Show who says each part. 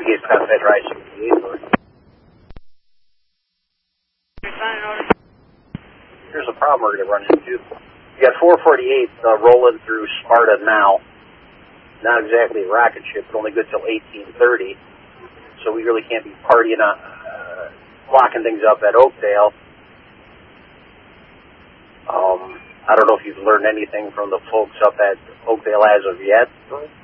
Speaker 1: Navigate Past Rise 68. Here's a problem we're going to run into. You got 448 rolling through Sparta now. Not exactly a rocket ship, but only good till 1830. So we really can't be partying on, locking things up at Oakdale. I don't know if you've learned anything from the folks up at Oakdale as of yet.